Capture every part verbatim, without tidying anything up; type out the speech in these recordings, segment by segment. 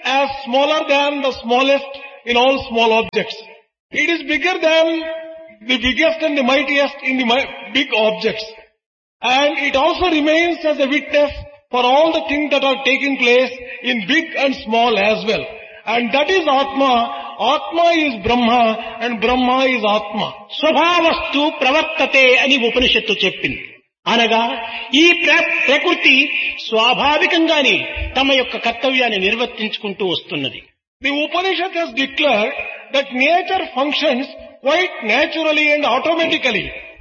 as smaller than the smallest in all small objects. It is bigger than the biggest and the mightiest in the mi- big objects. And it also remains as a witness for all the things that are taking place in big and small as well. And that is Atma. Atma is Brahma and Brahma is Atma. స్వభావస్తు ప్రవర్తతే అని ఉపనిషత్తు చెప్పింది. అనగా ఈ ప్ర- ప్రకృతి స్వాభావికంగానే తమ యొక్క కర్తవ్యాన్ని నిర్వర్తించుకుంటూ వస్తున్నది. The Upanishad has declared that nature functions quite naturally and automatically.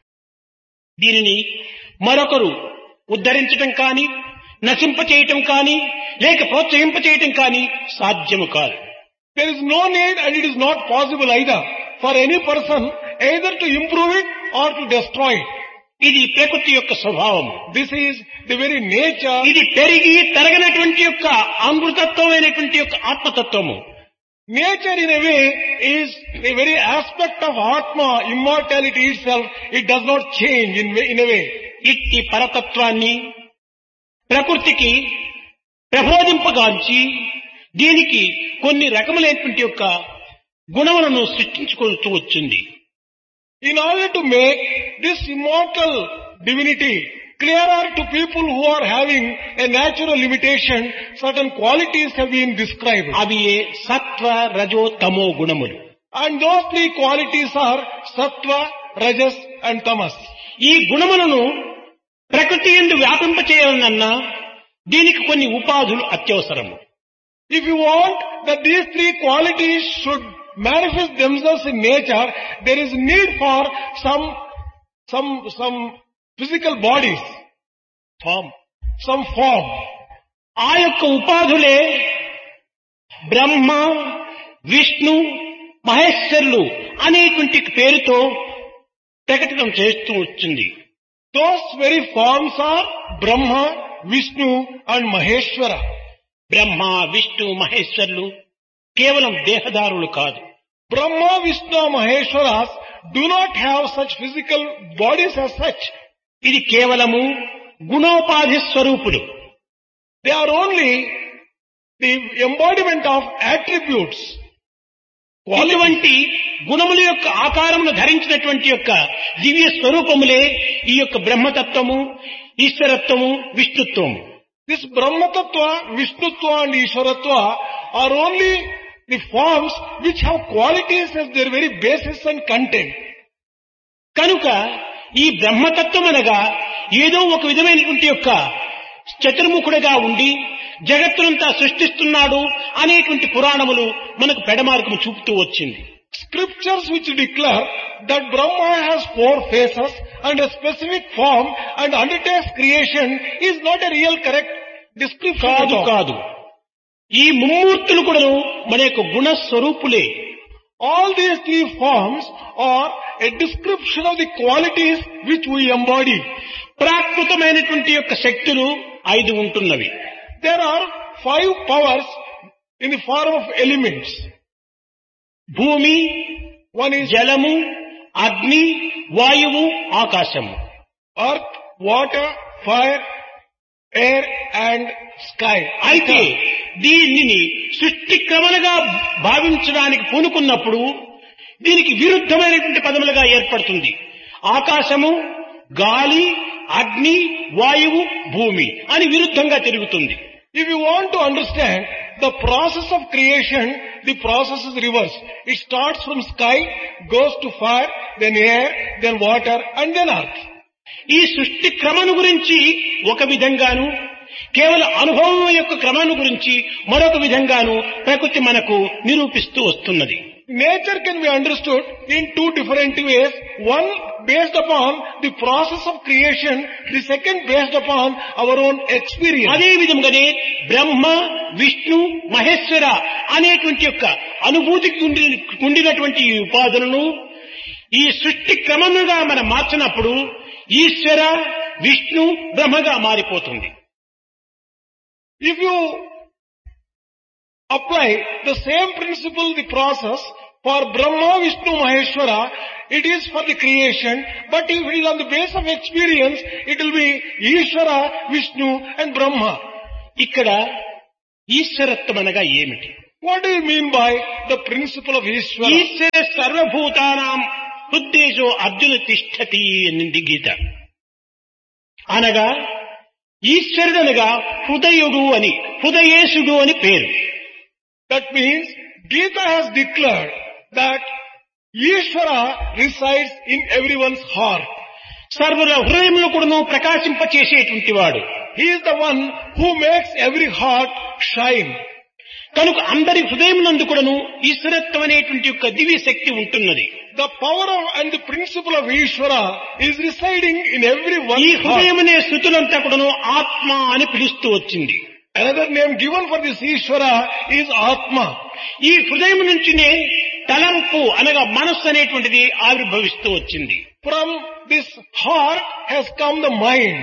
దీనిని మరొకరు ఉద్ధరించటం కానీ నశింపచేయటం కానీ లేక ప్రోత్సహింపచేయటం కానీ సాధ్యము కాదు. There is no need and it is not possible either for any person either to improve it or to destroy it. ఇది ప్రకృతి యొక్క స్వభావం. This is the very nature. ఇది పెరిగి తరగనటువంటి యొక్క అమృతత్వమైనటువంటి యొక్క ఆత్మతత్వము. Nature in a way is the very aspect of Atma, immortality itself. It does not change in, way- in a way. ఇట్టి పరతత్వాన్ని ప్రకృతికి ప్రబోధింపగాంచి దీనికి కొన్ని రకములైనటువంటి యొక్క గుణములను సృష్టించుకుంటూ వచ్చింది. In order to make this immortal divinity clearer to people who are having a natural limitation, certain qualities have been described. అవి ఏ సత్వ రజో తమో గుణములు. And those three qualities are Sattva, Rajas and Tamas. ఈ గుణములను ప్రకృతి యందు వ్యాపింపచేయాలన్నా దీనికి కొన్ని ఉపాధులు అత్యవసరము. If you want that these three qualities should manifest themselves in nature, there is need for some, some, some physical bodies, form, some form. ఆ యొక్క ఉపాధులే బ్రహ్మ విష్ణు మహేశ్వరులు అనేటువంటి పేరుతో ప్రకటన చేస్తూ వచ్చింది. Those very forms are Brahma, Vishnu and Maheshwara. Brahma Vishnu మహేశ్వరులు కేవలం దేహదారులు కాదు. Brahma, Vishnu, Maheshwaras do not have such physical bodies as such. ఇది కేవలము గుణోపాధి స్వరూపులు. They are only the embodiment of attributes. ఇటువంటి గుణముల యొక్క ఆకారమును ధరించినటువంటి యొక్క దివ్య స్వరూపములే ఈ యొక్క బ్రహ్మతత్వము ఈశ్వరత్వము విష్ణుత్వము. This Brahma Tattva, Vishnutva and Ishwaratva are only the forms which have qualities as their very basis and content. కనుక ఈ బ్రహ్మతత్వం అనగా ఏదో ఒక విధమైనటువంటి యొక్క చతుర్ముఖుడుగా ఉండి జగత్తునంతా సృష్టిస్తున్నాడు అనేటువంటి పురాణములు మనకు పెడమార్గము చూపుతూ వచ్చింది. Scriptures which declare that Brahma has four faces and a specific form and undertakes creation is not a real correct description. కాదు కాదు ఈ ముమ్మూర్తులు కూడా మన యొక్క గుణస్వరూపులే. All these three forms are a description of the qualities which we embody. ప్రాకృతమైనటువంటి యొక్క శక్తులు ఐదు ఉంటున్నవి. There are five powers in the form of elements. భూమి, One is జలము, అగ్ని, వాయువు, ఆకాశము. earth, water, fire, air and sky. అయితే దీనిని సృష్టి క్రమలుగా భావించడానికి పూనుకున్నప్పుడు దీనికి విరుద్ధమైనటువంటి పదములుగా ఏర్పడుతుంది. ఆకాశము, గాలి, అగ్ని, వాయువు, భూమి అని విరుద్ధంగా తిరుగుతుంది. If you want to understand the process of creation, the process is reversed. It starts from sky, goes to fire, then air, then water and then earth. ఈ సృష్టి క్రమను గురించి ఒక విధంగాను కేవలం అనుభవం యొక్క క్రమాన్ని గురించి మరొక విధంగాను ప్రకృతి మనకు నిరూపిస్తూ వస్తున్నది. Nature can be understood in two different ways. One based upon the process of creation, the second based upon our own experience. అదే విధంగానే బ్రహ్మ విష్ణు మహేశ్వర అనేటువంటి యొక్క అనుభూతికి ఉండి- ఉండినటువంటి ఈ ఉపాధులను ఈ సృష్టి క్రమముగా మనం మార్చినప్పుడు ఈశ్వర విష్ణు బ్రహ్మగా మారిపోతుంది. If you apply the same principle, the process for Brahma, Vishnu, Maheshwara, it is for the creation, but if it is on the base of experience, it will be Ishvara, Vishnu and Brahma. ఇక్కడ ఈశ్వరత్వం అనగా ఏమిటి? What do you mean by the principle of Ishvara? ఈశ్వర సర్వభూతానాం హృద్దేశో అర్జున తిష్టతి అనింది గీత. అనగా ఈశ్వరుడు అనగా హృదయుడు అని, హృదయేశుడు అని పేరు. That means Gita has declared that Ishvara resides in everyone's heart. సర్వుల హృదయంలో కూడాను ప్రకాశింపచేసేటువంటి వాడు. He is the one who makes every heart shine. కనుక అందరి హృదయం నందు కూడాను ఈశ్వరత్వం అనేటువంటి యొక్క దివ్య శక్తి ఉంటున్నది. The power of and the principle of Ishvara is residing in everyone's ఈ heart. హృదయం అనే స్థుతులంతా కూడాను ఆత్మ అని పిలుస్తూ వచ్చింది. Another name given for this Ishvara is Atma. ఈ హృదయం నుంచినే తలంపు అనగా మనస్సు అనేటువంటిది ఆవిర్భవిస్తూ వచ్చింది. From this heart has come the mind.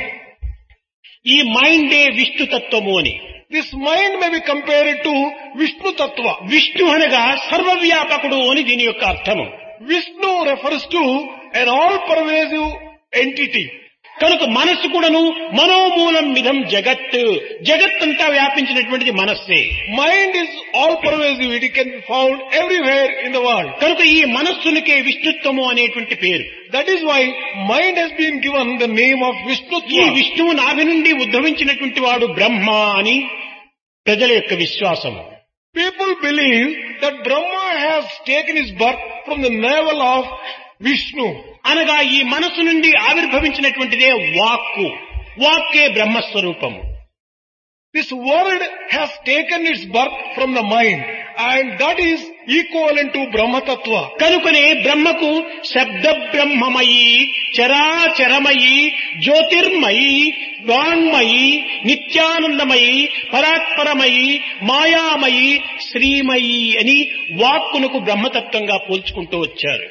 ఈ మైండే విష్ణు తత్వము అని. This mind may be compared to Vishnu Tattva. Vishnu అనగా సర్వవ్యాపకుడు అని దీని యొక్క అర్థము. Vishnu refers to an all-pervasive entity. కనుక మనస్సు కూడాను మనోమూలం మిదం జగత్, జగత్తంతా వ్యాపించినటువంటిది మనస్సే. Mind is all-pervasive. It can be found everywhere in the world. కనుక ఈ మనస్సునికే విష్ణుత్వము అనేటువంటి పేరు. That is why mind has been given the name of ఈ Vishnutva. విష్ణువు నాభి నుండి ఉద్భవించినటువంటి వాడు బ్రహ్మ అని ప్రజల యొక్క విశ్వాసము. People believe that Brahma has taken his birth from the navel of Vishnu. అనగా ఈ మనస్సు నుండి ఆవిర్భవించినటువంటిదే వాక్కు. వాక్కే బ్రహ్మస్వరూపము. This word has taken its birth from the mind, and that is equivalent to Brahma Tattva. కనుకనే బ్రహ్మకు శబ్ద బ్రహ్మమయి, చరాచరమయి, జ్యోతిర్మయి, వాంగ్మయి, నిత్యానందమయి, పరాత్పరమయి, మాయామయి, శ్రీమయి అని వాక్కునకు బ్రహ్మతత్వంగా పోల్చుకుంటూ వచ్చారు.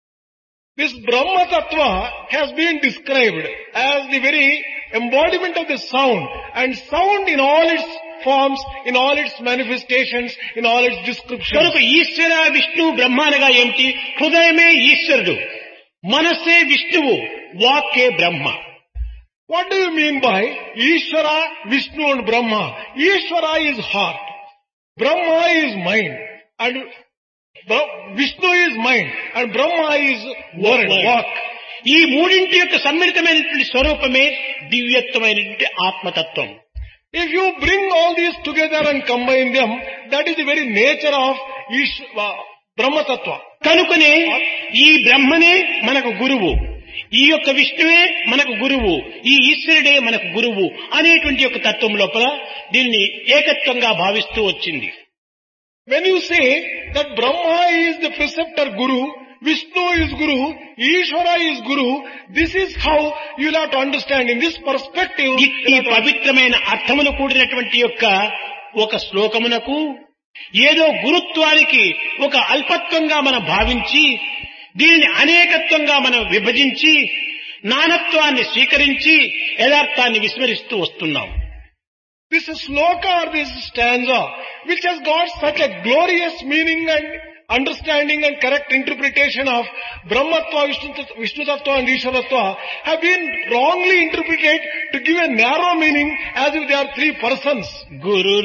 This Brahma Tattva has been described as the very embodiment of the sound, and sound in all its forms, in all its manifestations, in all its descriptions. కనుక ఈశ్వర విష్ణు బ్రహ్మ అనగా ఏమిటి? హృదయమే ఈశ్వరుడు, మనస్సే విష్ణువు, వాక్కే బ్రహ్మ. What do you mean by Ishvara, Vishnu and Brahma? Ishvara is heart, Brahma is mind, and Bra- Vishnu is mind, and Brahma is word, walk. ఈ మూడింటి యొక్క సమ్మిళితమైనటువంటి స్వరూపమే దివ్యత్వమైనటువంటి ఆత్మతత్వం. If you bring all these together and combine them, that is the very nature of Ish, uh, Brahma Tattva. కనుకనే ఈ బ్రహ్మనే మనకు గురువు, ఈ యొక్క విష్ణువే మనకు గురువు, ఈ ఈశ్వరుడే మనకు గురువు అనేటువంటి యొక్క తత్వం లోపల దీన్ని ఏకత్వంగా భావిస్తూ వచ్చింది. When you say that Brahma is the preceptor Guru, Vishnu is Guru, Ishvara is Guru, this is how you will have to understand. In this perspective, ఈ పవిత్రమైన అర్థమును కూడినటువంటి యొక్క ఒక శ్లోకమునకు ఏదో గురుత్వానికి ఒక అల్పత్వంగా మనం భావించి దీనిని అనేకత్వంగా మనం విభజించి నానత్వాన్ని స్వీకరించి యథార్థాన్ని విస్మరిస్తూ వస్తున్నాం. this sloka or this stanza, which has got such a glorious meaning and understanding and correct interpretation of Brahmatva, Vishnu Tattva and Ishvaratva, have been wrongly interpreted to give a narrow meaning as if they are three persons. Guru